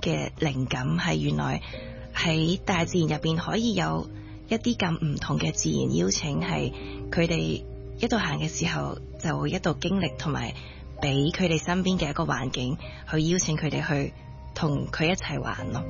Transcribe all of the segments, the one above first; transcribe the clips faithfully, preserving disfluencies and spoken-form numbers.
嘅靈感，係原來喺大自然入邊可以有一啲咁唔同嘅自然邀請，係佢哋一度行嘅時候就會一度經歷，同埋俾佢哋身邊嘅一個環境去邀請佢哋去同佢一齊玩咯。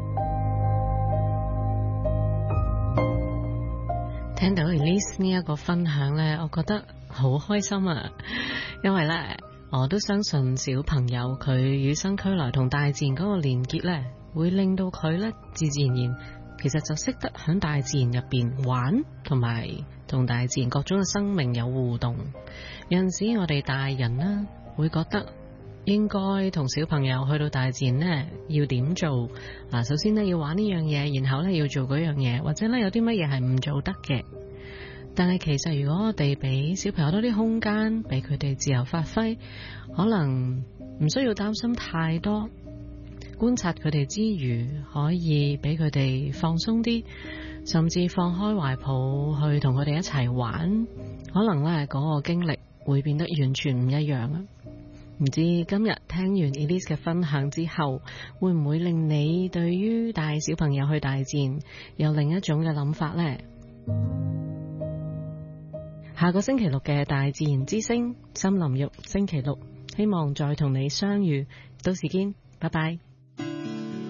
聽到 Elise 呢一個分享呢，我覺得好開心啊！因為呢，我都相信小朋友佢與生俱來同大自然嗰個連結呢，會令到佢呢自自然然，其實就識得喺大自然入邊玩，同埋同大自然各種嘅生命有互動。有陣時我哋大人呢，會覺得應該同小朋友去到大自然呢，要點做？嗱，首先呢，要玩呢樣嘢，然後呢，要做嗰樣嘢，或者呢，有啲乜嘢係唔做得嘅。但係其實如果我哋俾小朋友多啲空間，俾佢哋自由發揮，可能唔需要擔心太多，觀察佢哋之餘，可以俾佢哋放鬆啲，甚至放開懷抱去同佢哋一齊玩，可能呢，嗰個經歷會變得完全唔一樣啊！唔知今日聽完 Elise 嘅分享之後，會唔會令你對於帶小朋友去大自然有另一種嘅諗法呢？下個星期六嘅大自然之聲森林浴，星期六希望再同你相遇，到時見，拜拜。